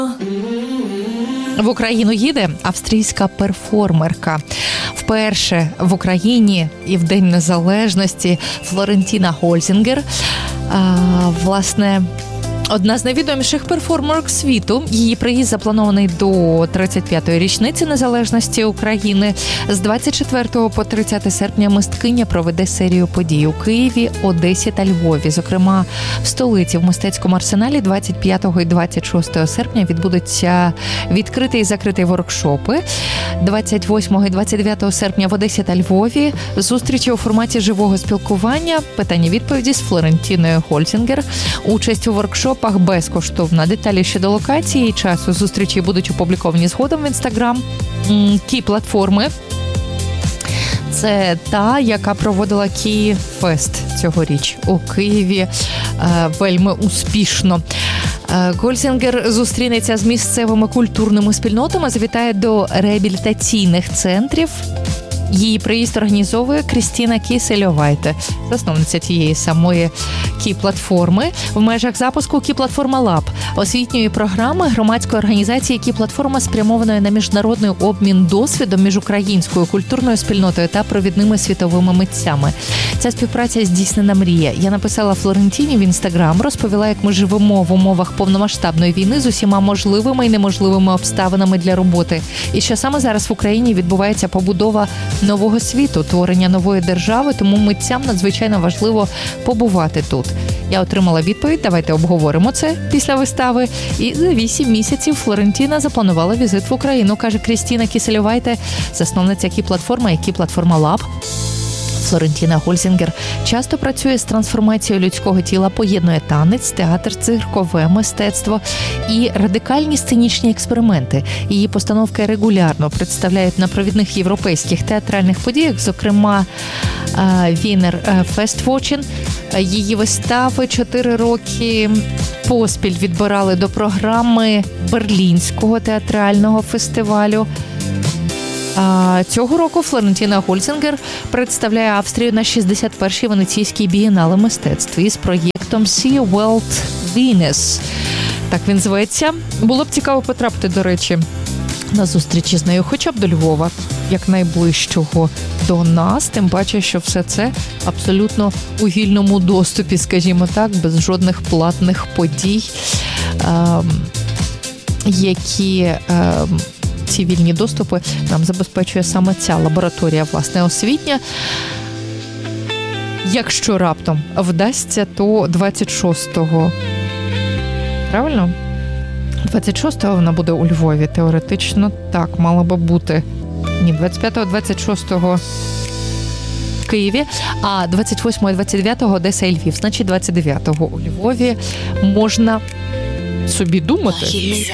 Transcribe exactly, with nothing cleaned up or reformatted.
В Україну їде австрійська перформерка. Вперше в Україні і в День Незалежності Флорентіна Гользінгер, а, власне, одна з найвідоміших перформерок світу. Її приїзд запланований до тридцять п'ятої річниці незалежності України. З двадцять четвертого по тридцяте серпня мисткиня проведе серію подій у Києві, Одесі та Львові. Зокрема, в столиці в мистецькому арсеналі двадцять п'ятого і двадцять шостого серпня відбудуться відкритий і закритий воркшопи. двадцять восьмого і двадцять дев'ятого серпня в Одесі та Львові зустрічі у форматі живого спілкування, питання-відповіді з Флорентіною Гользінгер. Участь у воркшопах безкоштовна. Деталі щодо локації і часу зустрічі будуть опубліковані згодом в Інстаграм. Кі-платформи. Це та, яка проводила Кі-фест цьогоріч у Києві вельми успішно. Гользінгер зустрінеться з місцевими культурними спільнотами, завітає до реабілітаційних центрів. Її приїзд організовує Крістіна Кісельовайте, засновниця тієї самої Кі-платформи. В межах запуску Кі-платформа Лаб, освітньої програми громадської організації Кі-платформа, спрямованої на міжнародний обмін досвідом між українською культурною спільнотою та провідними світовими митцями. Ця співпраця здійснена мрія. Я написала Флорентіні в Інстаграм, розповіла, як ми живемо в умовах повномасштабної війни з усіма можливими і неможливими обставинами для роботи. І що саме зараз в Україні відбувається побудова нового світу, творення нової держави, тому митцям надзвичайно важливо побувати тут. Я отримала відповідь, давайте обговоримо це після вистави. І за вісім місяців Флорентіна запланувала візит в Україну, каже Крістіна Кісельовайте, засновниця Кі-платформи і Кі-платформа Лаб. Флорентіна Гользінгер часто працює з трансформацією людського тіла, поєднує танець, театр, циркове мистецтво і радикальні сценічні експерименти. Її постановки регулярно представляють на провідних європейських театральних подіях, зокрема Вінер Фестфочин. Її вистави чотири роки поспіль відбирали до програми Берлінського театрального фестивалю. А цього року Флорентіна Гользінгер представляє Австрію на шістдесят першій Венеційській бієнале мистецтв із проєктом Sea World Venus. Так він зветься. Було б цікаво потрапити, до речі, на зустрічі з нею хоча б до Львова, як найближчого до нас, тим паче, що все це абсолютно у вільному доступі, скажімо так, без жодних платних подій, які... Ці вільні доступи нам забезпечує саме ця лабораторія, власне, освітня. Якщо раптом вдасться, то двадцять шостого. Правильно? двадцять шостого вона буде у Львові. Теоретично так, мало би бути. Ні, двадцять п'ятого, двадцять шостого в Києві, а двадцять восьмого і двадцять дев'ятого Одеса і Львів. Значить, двадцять дев'ятого у Львові можна собі думати.